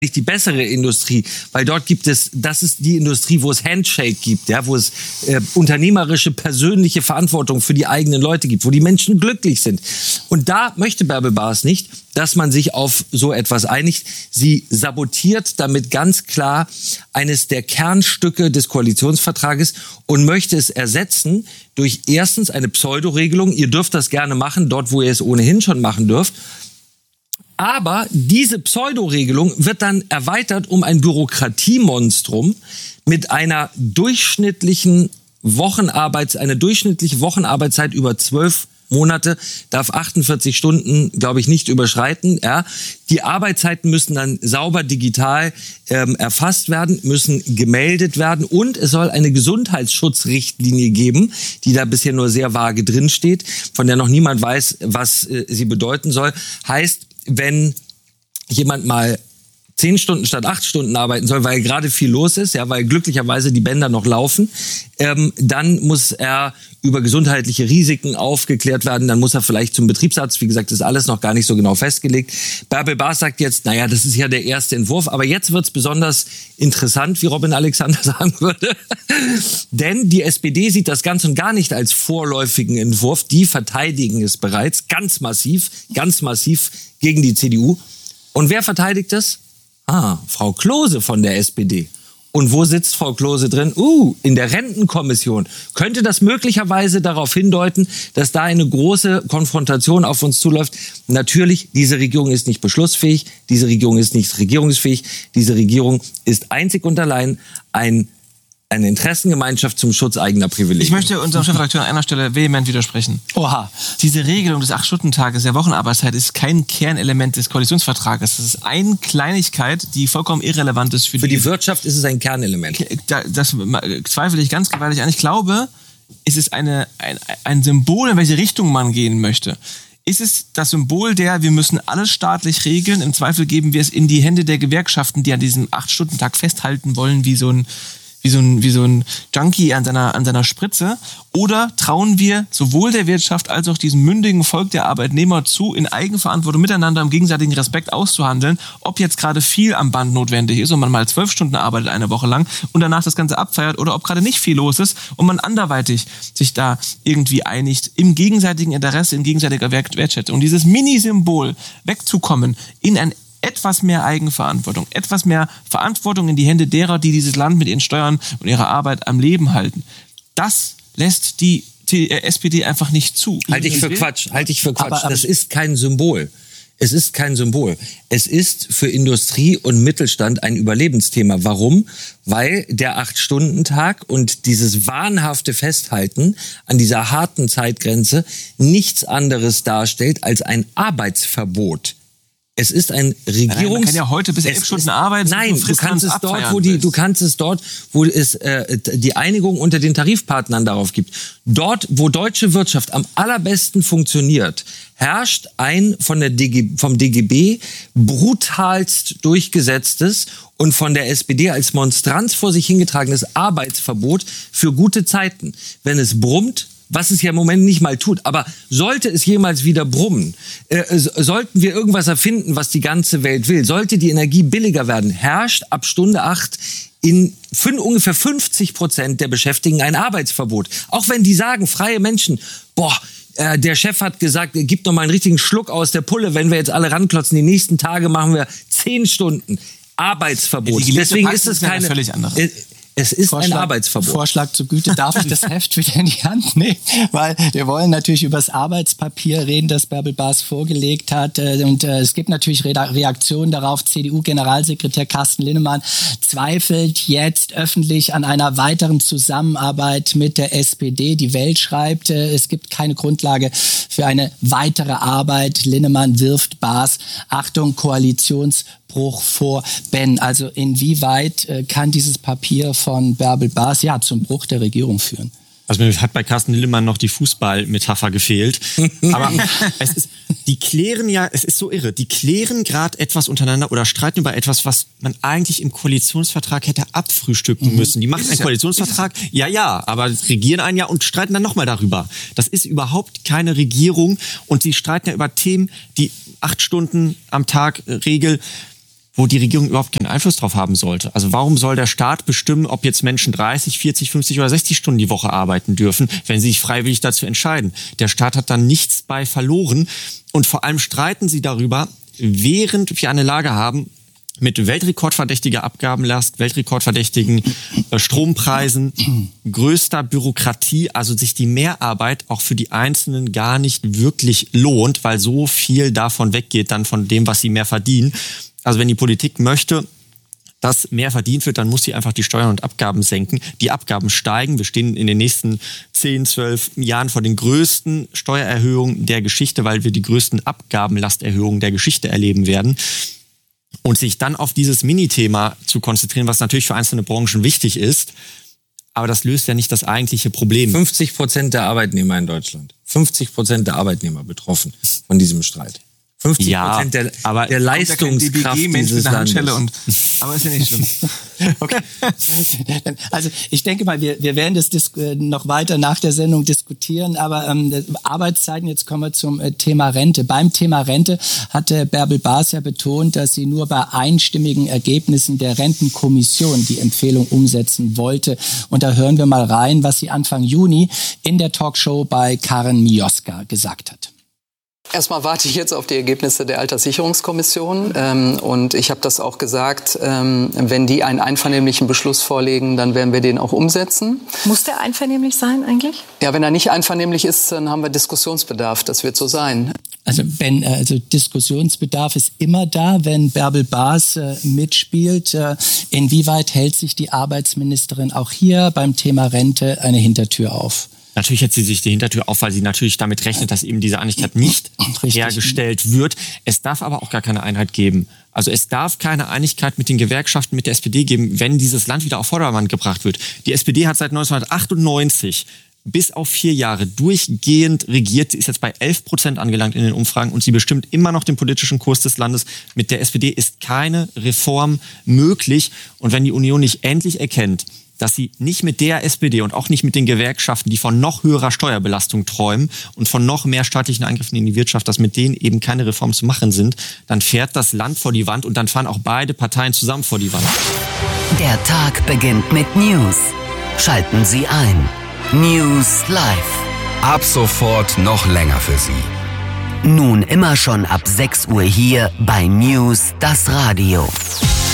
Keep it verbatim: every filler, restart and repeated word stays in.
nicht die bessere Industrie, weil dort gibt es, das ist die Industrie, wo es Handshake gibt, ja, wo es äh, unternehmerische, persönliche Verantwortung für die eigenen Leute gibt, wo die Menschen glücklich sind. Und da möchte Bärbel Baas nicht, dass man sich auf so etwas einigt. Sie sabotiert damit ganz klar eines der Kernstücke des Koalitionsvertrages und möchte es ersetzen durch erstens eine Pseudoregelung. Ihr dürft das gerne machen, dort, wo ihr es ohnehin schon machen dürft. Aber diese Pseudoregelung wird dann erweitert um ein Bürokratiemonstrum mit einer durchschnittlichen Wochenarbeits, eine durchschnittliche Wochenarbeitszeit über zwölf Monate, darf achtundvierzig Stunden, glaube ich, nicht überschreiten. Ja. Die Arbeitszeiten müssen dann sauber digital ähm, erfasst werden, müssen gemeldet werden und es soll eine Gesundheitsschutzrichtlinie geben, die da bisher nur sehr vage drinsteht, von der noch niemand weiß, was äh, sie bedeuten soll. Heißt, wenn jemand mal zehn Stunden statt acht Stunden arbeiten soll, weil gerade viel los ist, ja, weil glücklicherweise die Bänder noch laufen, ähm, dann muss er über gesundheitliche Risiken aufgeklärt werden, dann muss er vielleicht zum Betriebsarzt, wie gesagt, ist alles noch gar nicht so genau festgelegt. Bärbel Baas sagt jetzt, naja, das ist ja der erste Entwurf, aber jetzt wird's besonders interessant, wie Robin Alexander sagen würde, denn die S P D sieht das ganz und gar nicht als vorläufigen Entwurf, die verteidigen es bereits ganz massiv, ganz massiv gegen die C D U. Und wer verteidigt es? Ah, Frau Klose von der S P D. Und wo sitzt Frau Klose drin? Uh, in der Rentenkommission. Könnte das möglicherweise darauf hindeuten, dass da eine große Konfrontation auf uns zuläuft? Natürlich, diese Regierung ist nicht beschlussfähig, diese Regierung ist nicht regierungsfähig, diese Regierung ist einzig und allein ein eine Interessengemeinschaft zum Schutz eigener Privilegien. Ich möchte unserem Chefredakteur an einer Stelle vehement widersprechen. Oha. Diese Regelung des acht-Stunden-Tages der Wochenarbeitszeit ist kein Kernelement des Koalitionsvertrages. Das ist eine Kleinigkeit, die vollkommen irrelevant ist für, für die... die Wirtschaft ist es ein Kernelement. Das, das zweifle ich ganz gewaltig an. Ich glaube, es ist eine, ein, ein Symbol, in welche Richtung man gehen möchte. Ist es das Symbol der, wir müssen alles staatlich regeln, im Zweifel geben wir es in die Hände der Gewerkschaften, die an diesem acht-Stunden-Tag festhalten wollen, wie so ein wie so ein, wie so ein Junkie an seiner, an seiner Spritze? Oder trauen wir sowohl der Wirtschaft als auch diesem mündigen Volk der Arbeitnehmer zu, in Eigenverantwortung miteinander im gegenseitigen Respekt auszuhandeln, ob jetzt gerade viel am Band notwendig ist und man mal zwölf Stunden arbeitet eine Woche lang und danach das Ganze abfeiert oder ob gerade nicht viel los ist und man anderweitig sich da irgendwie einigt, im gegenseitigen Interesse, in gegenseitiger Wertschätzung. Und dieses Mini-Symbol wegzukommen in ein etwas mehr Eigenverantwortung, etwas mehr Verantwortung in die Hände derer, die dieses Land mit ihren Steuern und ihrer Arbeit am Leben halten. Das lässt die S P D einfach nicht zu. Halte ich für Quatsch, halte ich für Quatsch. Aber, aber das ist kein Symbol. Es ist kein Symbol. Es ist für Industrie und Mittelstand ein Überlebensthema. Warum? Weil der Acht-Stunden-Tag und dieses wahnhafte Festhalten an dieser harten Zeitgrenze nichts anderes darstellt als ein Arbeitsverbot. Es ist ein Regierungs... Nein, man kann ja heute bis elf Stunden arbeiten. Nein, du kannst es dort, wo die, du kannst es dort, wo es äh, die Einigung unter den Tarifpartnern darauf gibt. Dort, wo deutsche Wirtschaft am allerbesten funktioniert, herrscht ein von der D G, vom D G B brutalst durchgesetztes und von der S P D als Monstranz vor sich hingetragenes Arbeitsverbot für gute Zeiten. Wenn es brummt, was es ja im Moment nicht mal tut. Aber sollte es jemals wieder brummen, äh, sollten wir irgendwas erfinden, was die ganze Welt will, sollte die Energie billiger werden, herrscht ab Stunde acht in fün- ungefähr fünfzig Prozent der Beschäftigten ein Arbeitsverbot. Auch wenn die sagen, freie Menschen, boah, äh, der Chef hat gesagt, gib noch mal einen richtigen Schluck aus der Pulle, wenn wir jetzt alle ranklotzen, die nächsten Tage machen wir zehn Stunden Arbeitsverbot. Ja, deswegen ist es keine... Völlig anders. Äh, Es ist Vorschlag, ein Arbeitsverbot. Vorschlag zur Güte, darf ich das Heft wieder in die Hand nehmen? Weil wir wollen natürlich über das Arbeitspapier reden, das Bärbel Baas vorgelegt hat. Und äh, es gibt natürlich Re- Reaktionen darauf. C D U-Generalsekretär Carsten Linnemann zweifelt jetzt öffentlich an einer weiteren Zusammenarbeit mit der S P D. Die Welt schreibt, äh, es gibt keine Grundlage für eine weitere Arbeit. Linnemann wirft Baas, Achtung, Koalitionsbruch vor. Ben, also inwieweit äh, kann dieses Papier von Bärbel Baas ja zum Bruch der Regierung führen? Also mir hat bei Carsten Linnemann noch die Fußballmetapher gefehlt. Aber es ist, die klären ja, es ist so irre, die klären gerade etwas untereinander oder streiten über etwas, was man eigentlich im Koalitionsvertrag hätte abfrühstücken mhm. müssen. Die machen einen Koalitionsvertrag, ja, ja, aber regieren ein Jahr und streiten dann nochmal darüber. Das ist überhaupt keine Regierung und sie streiten ja über Themen, die acht Stunden am Tag Regel wo die Regierung überhaupt keinen Einfluss drauf haben sollte. Also warum soll der Staat bestimmen, ob jetzt Menschen dreißig, vierzig, fünfzig oder sechzig Stunden die Woche arbeiten dürfen, wenn sie sich freiwillig dazu entscheiden? Der Staat hat dann nichts bei verloren. Und vor allem streiten sie darüber, während wir eine Lage haben, mit weltrekordverdächtiger Abgabenlast, weltrekordverdächtigen äh, Strompreisen, größter Bürokratie, also sich die Mehrarbeit auch für die Einzelnen gar nicht wirklich lohnt, weil so viel davon weggeht dann von dem, was sie mehr verdienen. Also wenn die Politik möchte, dass mehr verdient wird, dann muss sie einfach die Steuern und Abgaben senken. Die Abgaben steigen. Wir stehen in den nächsten zehn, zwölf Jahren vor den größten Steuererhöhungen der Geschichte, weil wir die größten Abgabenlasterhöhungen der Geschichte erleben werden. Und sich dann auf dieses Mini-Thema zu konzentrieren, was natürlich für einzelne Branchen wichtig ist, aber das löst ja nicht das eigentliche Problem. fünfzig Prozent der Arbeitnehmer in Deutschland, fünfzig Prozent der Arbeitnehmer betroffen von diesem Streit. fünfzig Prozent ja, der, aber der Leistungskraft dieses Landes. Und, aber ist ja nicht schlimm. Okay. Also ich denke mal, wir, wir werden das dis- noch weiter nach der Sendung diskutieren, aber ähm, Arbeitszeiten, jetzt kommen wir zum äh, Thema Rente. Beim Thema Rente hatte Bärbel Baas ja betont, dass sie nur bei einstimmigen Ergebnissen der Rentenkommission die Empfehlung umsetzen wollte. Und da hören wir mal rein, was sie Anfang Juni in der Talkshow bei Karen Mioska gesagt hat. Erstmal warte ich jetzt auf die Ergebnisse der Alterssicherungskommission ähm, und ich habe das auch gesagt, ähm, wenn die einen einvernehmlichen Beschluss vorlegen, dann werden wir den auch umsetzen. Muss der einvernehmlich sein eigentlich? Ja, wenn er nicht einvernehmlich ist, dann haben wir Diskussionsbedarf, das wird so sein. Also wenn also Diskussionsbedarf ist immer da, wenn Bärbel Baas äh, mitspielt. Äh, inwieweit hält sich die Arbeitsministerin auch hier beim Thema Rente eine Hintertür auf? Natürlich hält sie sich die Hintertür auf, weil sie natürlich damit rechnet, dass eben diese Einigkeit nicht Richtig. hergestellt wird. Es darf aber auch gar keine Einheit geben. Also es darf keine Einigkeit mit den Gewerkschaften, mit der S P D geben, wenn dieses Land wieder auf Vordermann gebracht wird. Die S P D hat seit neunzehnhundertachtundneunzig bis auf vier Jahre durchgehend regiert. Sie ist jetzt bei elf Prozent angelangt in den Umfragen und sie bestimmt immer noch den politischen Kurs des Landes. Mit der S P D ist keine Reform möglich. Und wenn die Union nicht endlich erkennt, dass sie nicht mit der S P D und auch nicht mit den Gewerkschaften, die von noch höherer Steuerbelastung träumen und von noch mehr staatlichen Eingriffen in die Wirtschaft, dass mit denen eben keine Reformen zu machen sind, dann fährt das Land vor die Wand und dann fahren auch beide Parteien zusammen vor die Wand. Der Tag beginnt mit News. Schalten Sie ein. News Live. Ab sofort noch länger für Sie. Nun immer schon ab sechs Uhr hier bei News, das Radio.